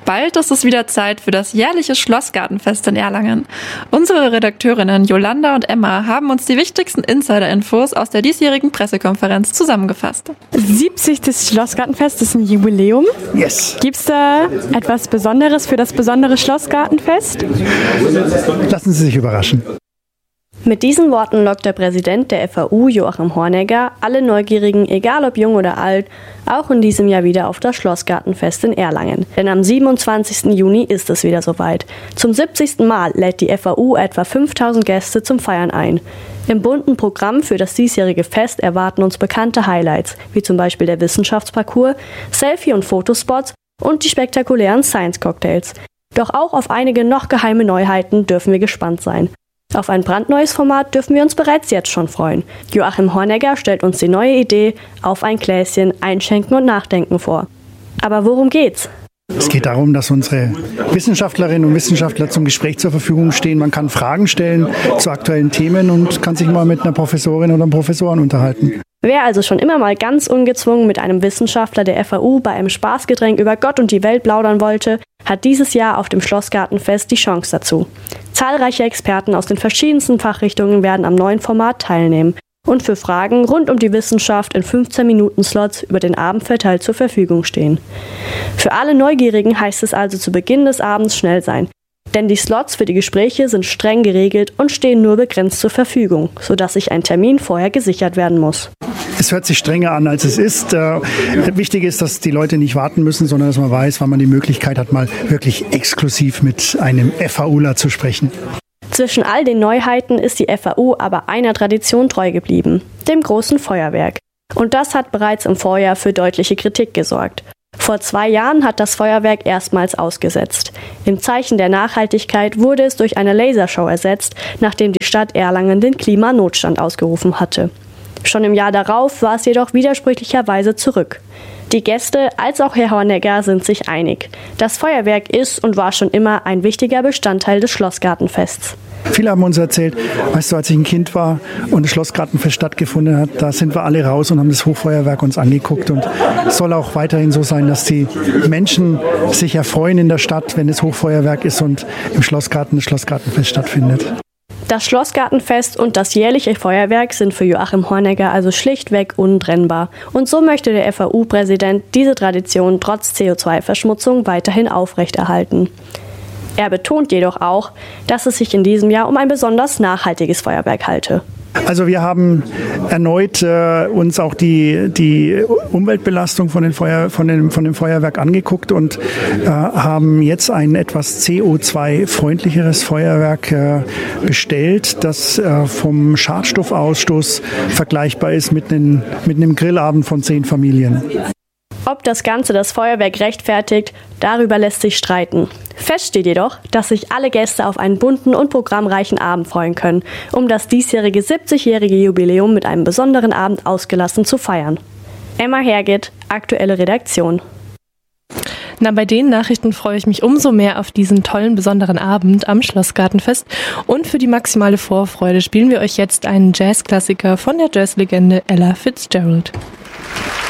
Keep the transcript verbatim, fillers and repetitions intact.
Bald ist es wieder Zeit für das jährliche Schlossgartenfest in Erlangen. Unsere Redakteurinnen Jolanda und Emma haben uns die wichtigsten Insider-Infos aus der diesjährigen Pressekonferenz zusammengefasst. siebzigstes Schlossgartenfest ist ein Jubiläum. Yes. Gibt es da etwas Besonderes für das besondere Schlossgartenfest? Lassen Sie sich überraschen. Mit diesen Worten lockt der Präsident der F A U, Joachim Hornegger, alle Neugierigen, egal ob jung oder alt, auch in diesem Jahr wieder auf das Schlossgartenfest in Erlangen. Denn am siebenundzwanzigsten Juni ist es wieder soweit. Zum siebzigsten Mal lädt die F A U etwa fünftausend Gäste zum Feiern ein. Im bunten Programm für das diesjährige Fest erwarten uns bekannte Highlights, wie zum Beispiel der Wissenschaftsparcours, Selfie- und Fotospots und die spektakulären Science-Cocktails. Doch auch auf einige noch geheime Neuheiten dürfen wir gespannt sein. Auf ein brandneues Format dürfen wir uns bereits jetzt schon freuen. Joachim Hornegger stellt uns die neue Idee Auf ein Gläschen, Einschenken und Nachdenken vor. Aber worum geht's? Es geht darum, dass unsere Wissenschaftlerinnen und Wissenschaftler zum Gespräch zur Verfügung stehen. Man kann Fragen stellen zu aktuellen Themen und kann sich mal mit einer Professorin oder einem Professoren unterhalten. Wer also schon immer mal ganz ungezwungen mit einem Wissenschaftler der F A U bei einem Spaßgetränk über Gott und die Welt plaudern wollte, hat dieses Jahr auf dem Schlossgartenfest die Chance dazu. Zahlreiche Experten aus den verschiedensten Fachrichtungen werden am neuen Format teilnehmen und für Fragen rund um die Wissenschaft in fünfzehn-Minuten-Slots über den Abend verteilt zur Verfügung stehen. Für alle Neugierigen heißt es also zu Beginn des Abends schnell sein. Denn die Slots für die Gespräche sind streng geregelt und stehen nur begrenzt zur Verfügung, sodass sich ein Termin vorher gesichert werden muss. Es hört sich strenger an, als es ist. Äh, wichtig ist, dass die Leute nicht warten müssen, sondern dass man weiß, wann man die Möglichkeit hat, mal wirklich exklusiv mit einem FAUler zu sprechen. Zwischen all den Neuheiten ist die F A U aber einer Tradition treu geblieben, dem großen Feuerwerk. Und das hat bereits im Vorjahr für deutliche Kritik gesorgt. Vor zwei Jahren hat das Feuerwerk erstmals ausgesetzt. Im Zeichen der Nachhaltigkeit wurde es durch eine Lasershow ersetzt, nachdem die Stadt Erlangen den Klimanotstand ausgerufen hatte. Schon im Jahr darauf war es jedoch widersprüchlicherweise zurück. Die Gäste als auch Herr Hornegger sind sich einig. Das Feuerwerk ist und war schon immer ein wichtiger Bestandteil des Schlossgartenfests. Viele haben uns erzählt, weißt du, als ich ein Kind war und das Schlossgartenfest stattgefunden hat, da sind wir alle raus und haben das Hochfeuerwerk uns angeguckt. Und es soll auch weiterhin so sein, dass die Menschen sich erfreuen in der Stadt, wenn es Hochfeuerwerk ist und im Schlossgarten das Schlossgartenfest stattfindet. Das Schlossgartenfest und das jährliche Feuerwerk sind für Joachim Hornegger also schlichtweg untrennbar. Und so möchte der F A U-Präsident diese Tradition trotz C O zwei Verschmutzung weiterhin aufrechterhalten. Er betont jedoch auch, dass es sich in diesem Jahr um ein besonders nachhaltiges Feuerwerk halte. Also wir haben erneut äh, uns auch die, die Umweltbelastung von, den Feuer, von, dem, von dem Feuerwerk angeguckt und äh, haben jetzt ein etwas C O zwei freundlicheres Feuerwerk äh, bestellt, das äh, vom Schadstoffausstoß vergleichbar ist mit, den, mit einem Grillabend von zehn Familien. Ob das Ganze das Feuerwerk rechtfertigt, darüber lässt sich streiten. Fest steht jedoch, dass sich alle Gäste auf einen bunten und programmreichen Abend freuen können, um das diesjährige siebzigjährige Jubiläum mit einem besonderen Abend ausgelassen zu feiern. Emma Herget, aktuelle Redaktion. Na, bei den Nachrichten freue ich mich umso mehr auf diesen tollen, besonderen Abend am Schlossgartenfest. Und für die maximale Vorfreude spielen wir euch jetzt einen Jazzklassiker von der Jazzlegende Ella Fitzgerald.